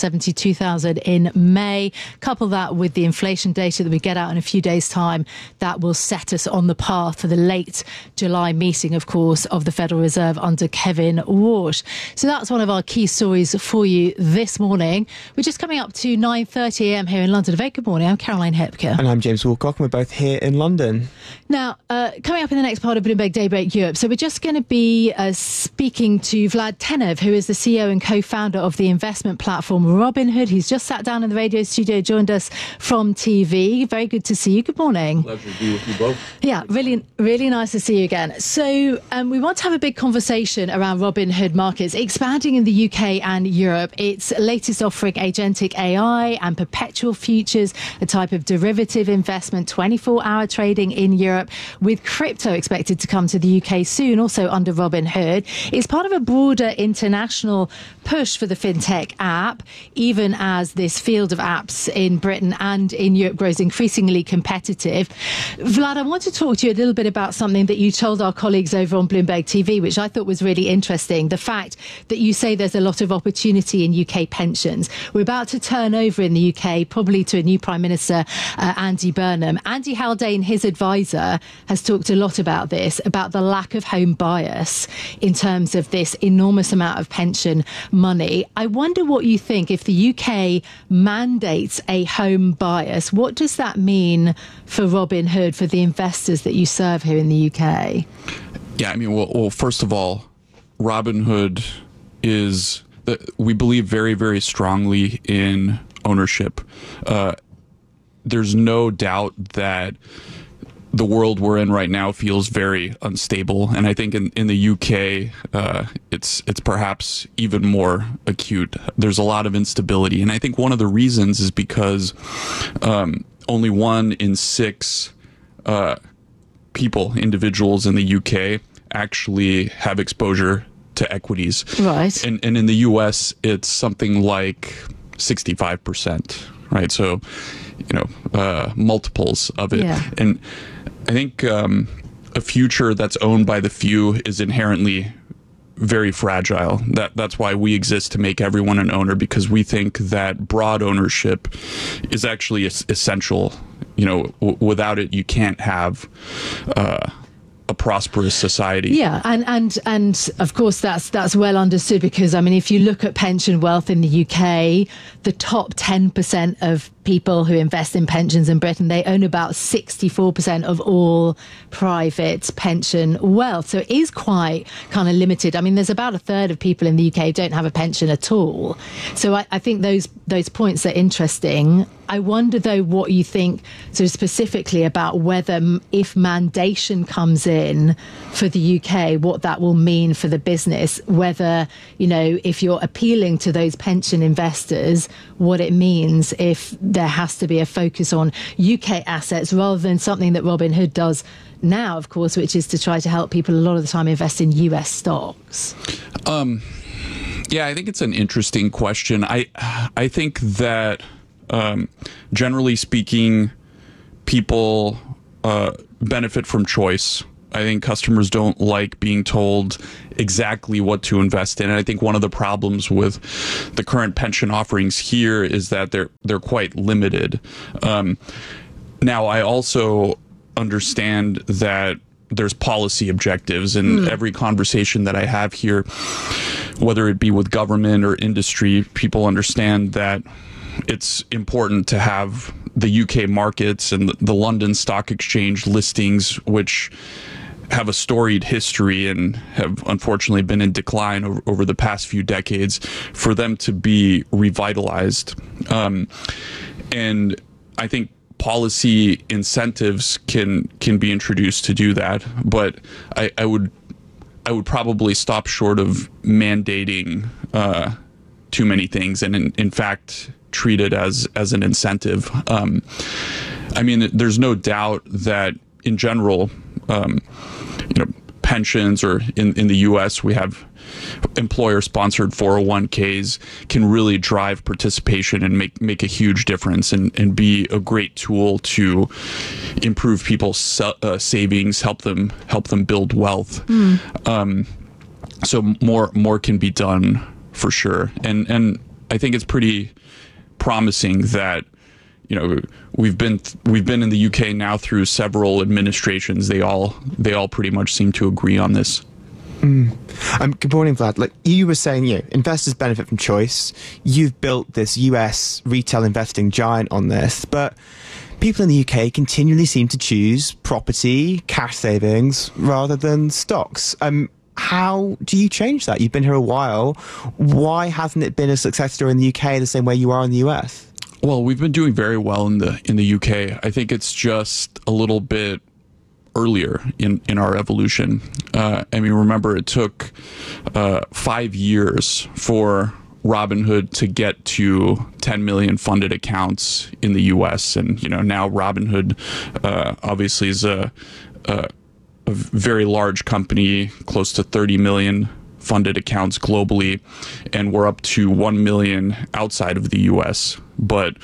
172,000 in May. Couple that with the inflation data that we get out in a few days' time. That will set us on the path for the late July meeting, of course, of the Federal Reserve under Kevin Warsh. So that's one of our key stories for you this morning. We're just coming up to 9:30 a.m. here in London. A very good morning. I'm Caroline Hepker.
And I'm James Woolcock, and we're both here in London.
Now, coming up in the next part of Bloomberg Daybreak Europe, so we're just going to be speaking to Vlad Tenev, who is the CEO and co-founder of the investment platform Robinhood. He's just sat down in the radio studio, joined us from TV. Very good to see you. Good morning.
Pleasure to be with you both.
Yeah, really, really nice to see you again. So we want to have a big conversation around Robinhood Markets, expanding in the UK and Europe. Its latest offering agentic AI and perpetual futures, a type of derivative investment, 24-hour trading in Europe, with crypto expected to come to the UK soon, also under Robinhood. It's part of a broader international push for the fintech app, even as this field of apps in Britain and in Europe grows increasingly competitive. Vlad, I want to talk to you a little bit about something that you told our colleagues over on Bloomberg TV, which I thought was really interesting. The fact that you say there's a lot of opportunity in UK pensions. We're about to turn over in the UK, probably to a new Prime Minister, Andy Burnham. Andy Haldane, his advisor, has talked a lot about this, about the lack of home bias in terms of this enormous amount of pension money. I wonder what you think. If the UK mandates a home bias, what does that mean for Robinhood, for the investors that you serve here in the UK?
Yeah, I mean, well, first of all, Robinhood is, we believe very, very strongly in ownership. There's no doubt that the world we're in right now feels very unstable, and I think in the UK, it's perhaps even more acute. There's a lot of instability, and I think one of the reasons is because only 1 in 6 individuals in the UK actually have exposure to equities.
Right.
And in the U.S., it's something like 65%, right? So, multiples of it.
Yeah.
And I think a future that's owned by the few is inherently very fragile. That's why we exist, to make everyone an owner, because we think that broad ownership is actually essential. Without it, you can't have a prosperous society.
Yeah, and of course that's well understood, because if you look at pension wealth in the UK, the top 10% of people who invest in pensions in Britain, they own about 64% of all private pension wealth. So it is quite kind of limited. There's about a third of people in the UK who don't have a pension at all. So I think those points are interesting. I wonder, though, what you think sort of specifically about whether, if mandation comes in for the UK, what that will mean for the business, whether, if you're appealing to those pension investors, what it means if there has to be a focus on UK assets rather than something that Robinhood does now, of course, which is to try to help people a lot of the time invest in US stocks.
Yeah, I think it's an interesting question. I think that generally speaking, people benefit from choice. I think customers don't like being told exactly what to invest in. And I think one of the problems with the current pension offerings here is that they're quite limited. Now, I also understand that there's policy objectives, and every conversation that I have here, whether it be with government or industry, people understand that it's important to have the UK markets and the London Stock Exchange listings, which have a storied history and have unfortunately been in decline over the past few decades, for them to be revitalized. And I think policy incentives can be introduced to do that, but I would probably stop short of mandating too many things, and in fact treat it as an incentive. There's no doubt that in general, pensions, or in the US, we have employer-sponsored 401ks, can really drive participation and make a huge difference, and be a great tool to improve people's savings, help them build wealth. So more can be done for sure, and I think it's pretty promising that we've been in the UK now through several administrations. They all pretty much seem to agree on this.
Good morning, Vlad. Like you were saying, investors benefit from choice. You've built this US retail investing giant on this, but people in the UK continually seem to choose property, cash savings, rather than stocks. How do you change that? You've been here a while. Why hasn't it been a success story in the UK the same way you are in the US?
Well, we've been doing very well in the UK. I think it's just a little bit earlier in our evolution. Remember, it took 5 years for Robinhood to get to 10 million funded accounts in the US, and now Robinhood obviously is a very large company, close to 30 million funded accounts globally, and we're up to 1 million outside of the US. But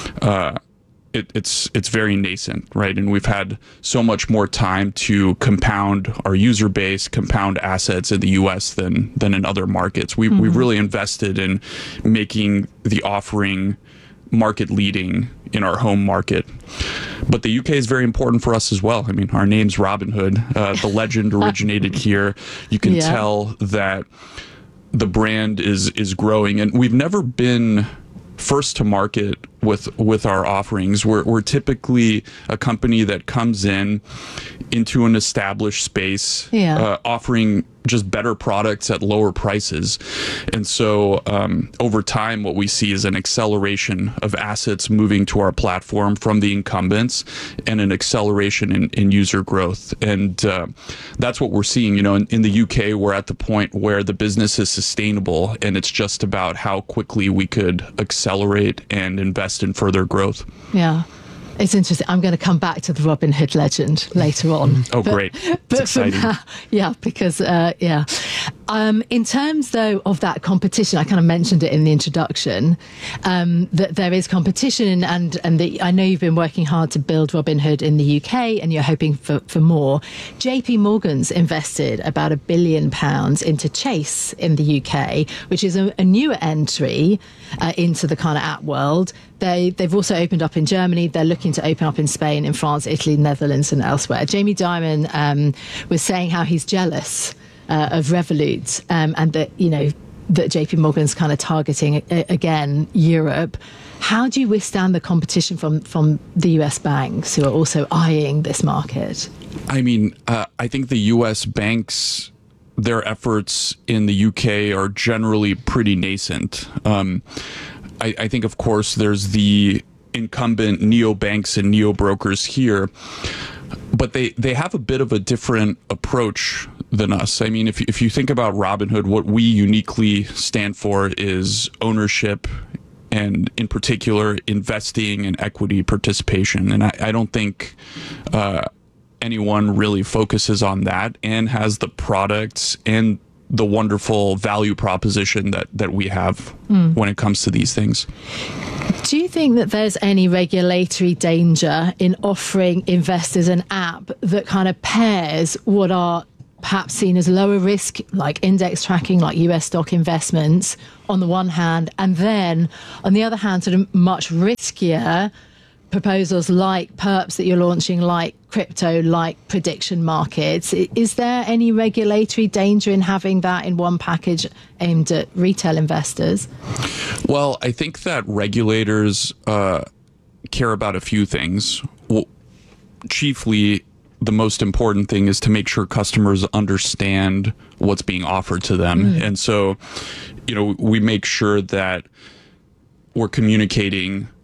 it's very nascent, right? And we've had so much more time to compound our user base, compound assets in the US than in other markets. We've really invested in making the offering market leading in our home market. But the UK is very important for us as well. Our name's Robinhood. The legend originated here. You can tell that the brand is growing, and we've never been first to market with our offerings. We're typically a company that comes into an established space, offering just better products at lower prices. And so over time, what we see is an acceleration of assets moving to our platform from the incumbents, and an acceleration in user growth. And that's what we're seeing. In the UK, we're at the point where the business is sustainable, and it's just about how quickly we could accelerate and invest in further growth.
Yeah. It's interesting. I'm going to come back to the Robinhood legend later on.
Oh, great.
But
it's exciting.
because In terms, though, of that competition, I kind of mentioned it in the introduction, that there is competition and that I know you've been working hard to build Robinhood in the UK and you're hoping for more. JP Morgan's invested about £1 billion into Chase in the UK, which is a newer entry into the kind of app world. They've also opened up in Germany. They're looking to open up in Spain, in France, Italy, Netherlands and elsewhere. Jamie Dimon was saying how he's jealous of Revolut and that, that JP Morgan's kind of targeting, again, Europe. How do you withstand the competition from the US banks who are also eyeing this market?
I mean, I think the US banks, their efforts in the UK are generally pretty nascent. I think, of course, there's the incumbent neobanks and neobrokers here, but they have a bit of a different approach than us. I mean, if you think about Robinhood, what we uniquely stand for is ownership and, in particular, investing and equity participation. And I don't think anyone really focuses on that and has the products and the wonderful value proposition that we have when it comes to these things.
Do you think that there's any regulatory danger in offering investors an app that kind of pairs what are perhaps seen as lower risk, like index tracking, like US stock investments on the one hand, and then on the other hand, sort of much riskier proposals like perps that you're launching, like crypto, like prediction markets? Is there any regulatory danger in having that in one package aimed at retail investors?
Well, I think that regulators care about a few things. Well, chiefly, the most important thing is to make sure customers understand what's being offered to them. And so, we make sure that we're communicating